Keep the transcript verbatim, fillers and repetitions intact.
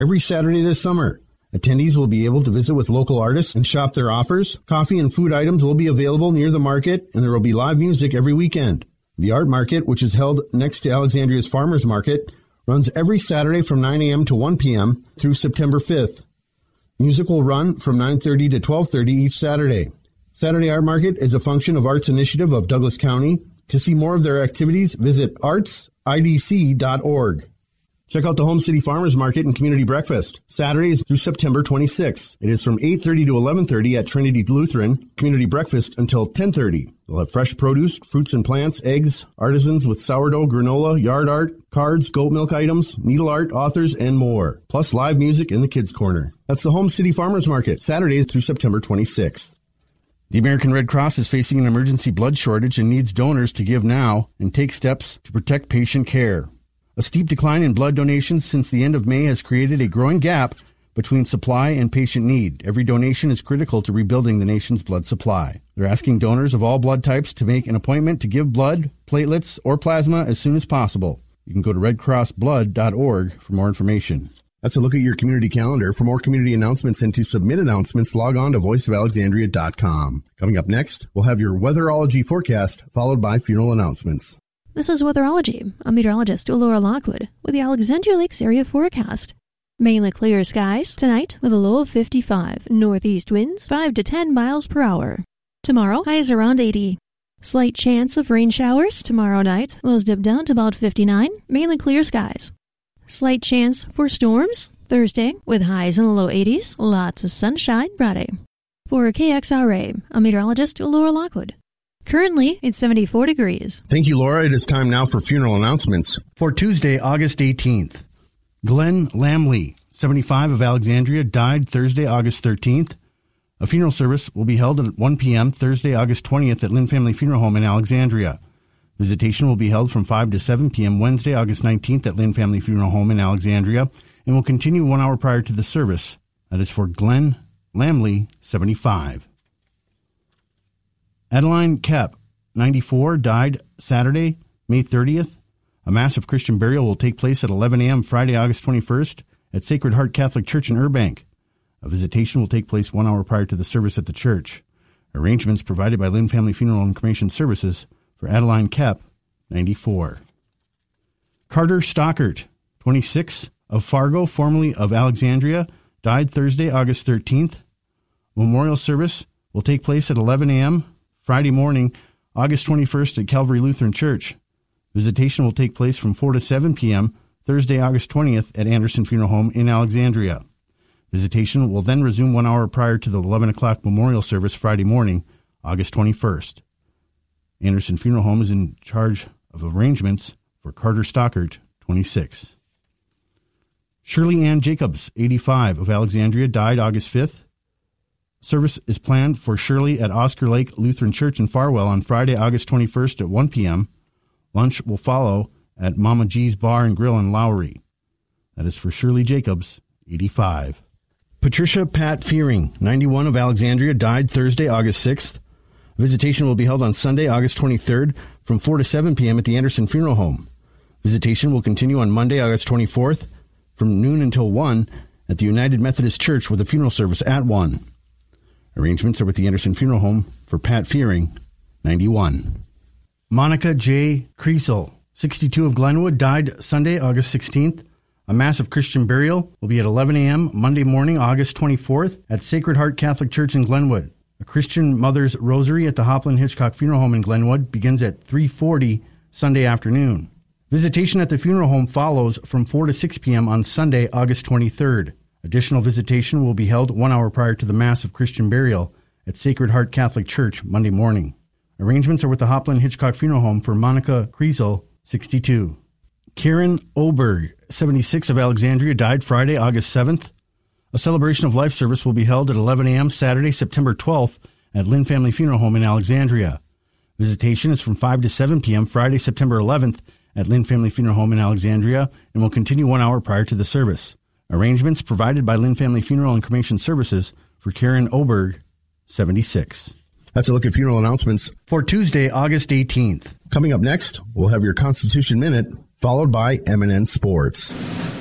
every Saturday this summer. Attendees will be able to visit with local artists and shop their offers. Coffee and food items will be available near the market, and there will be live music every weekend. The art market, which is held next to Alexandria's Farmers Market, runs every Saturday from nine a.m. to one p.m. through September fifth. Music will run from nine thirty to twelve thirty each Saturday. Saturday Art Market is a function of Arts Initiative of Douglas County. To see more of their activities, visit arts I D C dot org. Check out the Home City Farmers Market and Community Breakfast, Saturdays through September twenty-sixth. It is from eight thirty to eleven thirty at Trinity Lutheran, Community Breakfast until ten thirty. They'll have fresh produce, fruits and plants, eggs, artisans with sourdough, granola, yard art, cards, goat milk items, needle art, authors, and more. Plus live music in the Kids Corner. That's the Home City Farmers Market, Saturdays through September twenty-sixth. The American Red Cross is facing an emergency blood shortage and needs donors to give now and take steps to protect patient care. A steep decline in blood donations since the end of May has created a growing gap between supply and patient need. Every donation is critical to rebuilding the nation's blood supply. They're asking donors of all blood types to make an appointment to give blood, platelets, or plasma as soon as possible. You can go to red cross blood dot org for more information. That's a look at your community calendar. For more community announcements and to submit announcements, log on to voice of alexandria dot com. Coming up next, we'll have your weatherology forecast, followed by funeral announcements. This is Weatherology. I'm meteorologist Laura Lockwood with the Alexandria Lakes area forecast. Mainly clear skies tonight with a low of fifty-five. Northeast winds five to ten miles per hour. Tomorrow, highs around eighty. Slight chance of rain showers tomorrow night. Lows dip down to about fifty-nine. Mainly clear skies. Slight chance for storms Thursday with highs in the low eighties. Lots of sunshine Friday. For K X R A, I'm meteorologist Laura Lockwood. Currently, it's seventy-four degrees. Thank you, Laura. It is time now for funeral announcements. For Tuesday, August eighteenth, Glenn Lamley, seventy-five, of Alexandria, died Thursday, August thirteenth. A funeral service will be held at one p.m. Thursday, August twentieth at Lynn Family Funeral Home in Alexandria. Visitation will be held from five to seven p.m. Wednesday, August nineteenth at Lynn Family Funeral Home in Alexandria and will continue one hour prior to the service. That is for Glenn Lamley, seventy-five. Adeline Kep, ninety-four, died Saturday, May thirtieth. A mass of Christian burial will take place at eleven a.m. Friday, August twenty-first at Sacred Heart Catholic Church in Burbank. A visitation will take place one hour prior to the service at the church. Arrangements provided by Lynn Family Funeral and Cremation Services for Adeline Kep, ninety-four. Carter Stockert, twenty-six, of Fargo, formerly of Alexandria, died Thursday, August thirteenth. Memorial service will take place at eleven a.m. Friday morning, August twenty-first at Calvary Lutheran Church. Visitation will take place from four to seven p.m. Thursday, August twentieth at Anderson Funeral Home in Alexandria. Visitation will then resume one hour prior to the eleven o'clock memorial service Friday morning, August twenty-first. Anderson Funeral Home is in charge of arrangements for Carter Stockert, twenty-six. Shirley Ann Jacobs, eighty-five, of Alexandria, died August fifth. Service is planned for Shirley at Oscar Lake Lutheran Church in Farwell on Friday, August twenty-first at one p.m. Lunch will follow at Mama G's Bar and Grill in Lowry. That is for Shirley Jacobs, eighty-five. Patricia Pat Fearing, ninety-one, of Alexandria, died Thursday, August sixth. Visitation will be held on Sunday, August twenty-third from four to seven p.m. at the Anderson Funeral Home. Visitation will continue on Monday, August twenty-fourth from noon until one at the United Methodist Church with a funeral service at one. Arrangements are with the Anderson Funeral Home for Pat Fearing, ninety-one. Monica J. Creasel, sixty-two, of Glenwood, died Sunday, August sixteenth. A mass of Christian burial will be at eleven a.m. Monday morning, August twenty-fourth at Sacred Heart Catholic Church in Glenwood. A Christian Mother's Rosary at the Hopland Hitchcock Funeral Home in Glenwood begins at three forty Sunday afternoon. Visitation at the funeral home follows from four to six p.m. on Sunday, August twenty-third. Additional visitation will be held one hour prior to the Mass of Christian Burial at Sacred Heart Catholic Church Monday morning. Arrangements are with the Hopland Hitchcock Funeral Home for Monica Creasel, sixty-two. Karen Oberg, seventy-six, of Alexandria, died Friday, August seventh. A celebration of life service will be held at eleven a.m. Saturday, September twelfth at Lynn Family Funeral Home in Alexandria. Visitation is from five to seven p.m. Friday, September eleventh at Lynn Family Funeral Home in Alexandria and will continue one hour prior to the service. Arrangements provided by Lynn Family Funeral and Cremation Services for Karen Oberg, seventy-six. That's a look at funeral announcements for Tuesday, August eighteenth. Coming up next, we'll have your Constitution Minute, followed by M and N Sports.